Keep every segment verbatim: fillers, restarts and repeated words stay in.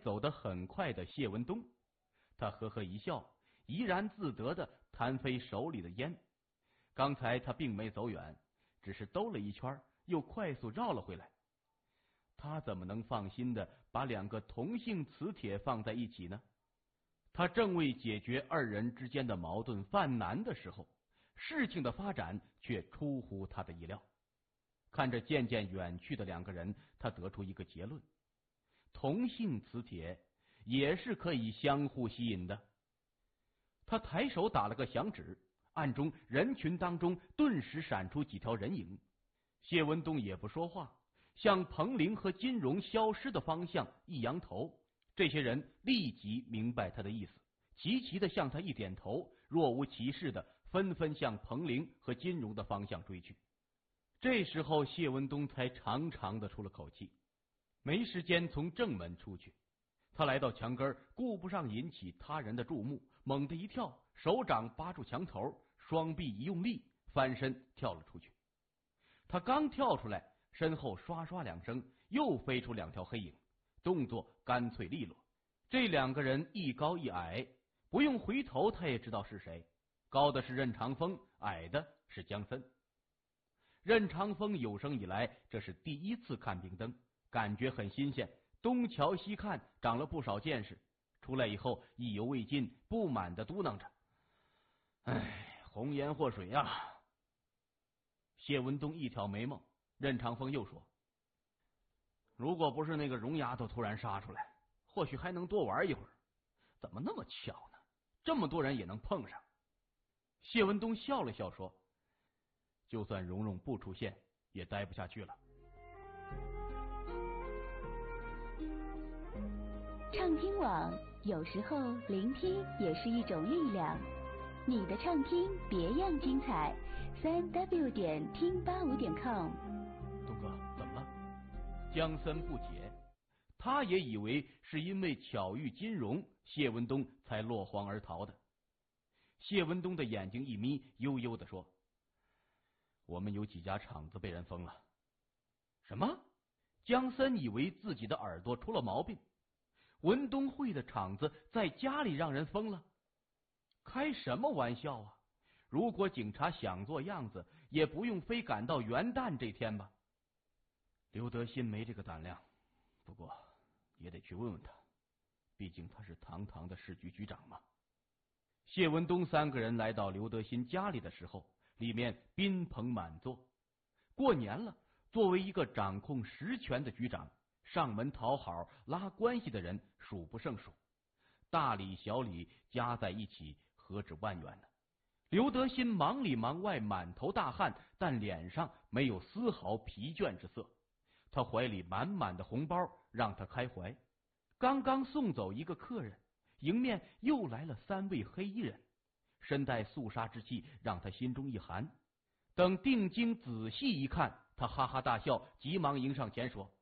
走得很快的谢文东。他呵呵一笑，怡然自得地弹飞手里的烟。刚才他并没走远，只是兜了一圈，又快速绕了回来。他怎么能放心的把两个同性磁铁放在一起呢？他正为解决二人之间的矛盾犯难的时候，事情的发展却出乎他的意料。看着渐渐远去的两个人，他得出一个结论：同性磁铁也是可以相互吸引的。他抬手打了个响指，暗中人群当中顿时闪出几条人影。谢文东也不说话，向彭玲和金荣消失的方向一扬头。这些人立即明白他的意思，齐齐的向他一点头，若无其事的纷纷向彭玲和金荣的方向追去。这时候谢文东才长长的出了口气，没时间从正门出去。他来到墙根，顾不上引起他人的注目，猛地一跳，手掌扒住墙头，双臂一用力，翻身跳了出去。他刚跳出来，身后刷刷两声，又飞出两条黑影，动作干脆利落。这两个人一高一矮，不用回头他也知道是谁，高的是任长风，矮的是江森。任长风有生以来这是第一次看冰灯，感觉很新鲜，东瞧西看，长了不少见识。出来以后意犹未尽，不满的嘟囔着：哎，红颜祸水呀！谢文东一挑眉毛，任长风又说：如果不是那个荣丫头突然杀出来，或许还能多玩一会儿，怎么那么巧呢？这么多人也能碰上。谢文东笑了笑说：就算蓉蓉不出现，也待不下去了。 畅听网，有时候聆听也是一种力量。你的畅听别样精彩，三 w 点听八五点 com。 东哥，怎么了？江森不解，他也以为是因为巧遇金荣，谢文东才落荒而逃的。谢文东的眼睛一眯，悠悠地说：我们有几家厂子被人封了。什么？江森以为自己的耳朵出了毛病，文东会的厂子在家里让人封了？开什么玩笑啊！如果警察想做样子，也不用非赶到元旦这天吧。刘德新没这个胆量，不过也得去问问他，毕竟他是堂堂的市局局长嘛。谢文东三个人来到刘德新家里的时候，里面宾朋满座。过年了，作为一个掌控实权的局长，上门讨好拉关系的人数不胜数，大礼小礼加在一起何止万元呢？刘德新忙里忙外，满头大汗，但脸上没有丝毫疲倦之色。他怀里满满的红包让他开怀。刚刚送走一个客人，迎面又来了三位黑衣人，身带肃杀之气，让他心中一寒。等定睛仔细一看，他哈哈大笑，急忙迎上前说：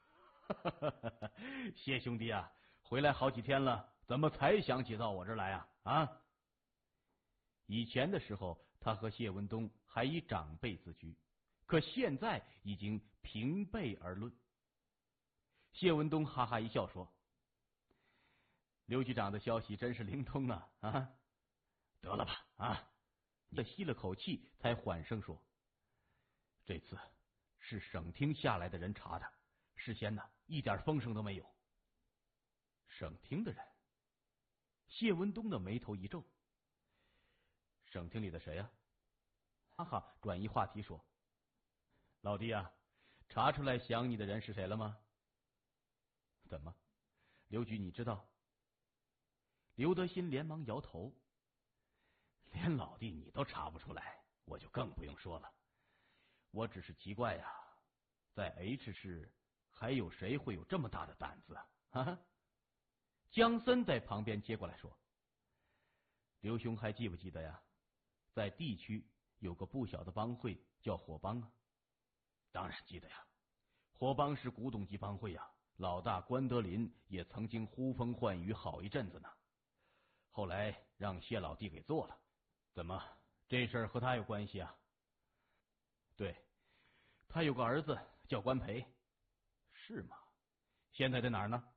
谢兄弟啊，回来好几天了，怎么才想起到我这儿来啊？啊！以前的时候，他和谢文东还以长辈自居，可现在已经平辈而论。谢文东哈哈一笑说：刘局长的消息真是灵通啊！啊，得了吧啊！他吸了口气，才缓声说：这次是省厅下来的人查的，事先呢一点风声都没有。省厅的人？谢文东的眉头一皱。省厅里的谁啊？哈哈，转移话题说：老弟啊，查出来想你的人是谁了吗？怎么，刘局你知道？刘德新连忙摇头：连老弟你都查不出来，我就更不用说了。我只是奇怪呀，在 H 市还有谁会有这么大的胆子啊？啊！江森在旁边接过来说：刘兄还记不记得呀？在 D 区有个不小的帮会叫火帮啊。当然记得呀，火帮是古董级帮会呀，老大关德林也曾经呼风唤雨好一阵子呢，后来让谢老弟给做了。怎么，这事儿和他有关系啊？对，他有个儿子叫关培。是吗？现在在哪儿呢？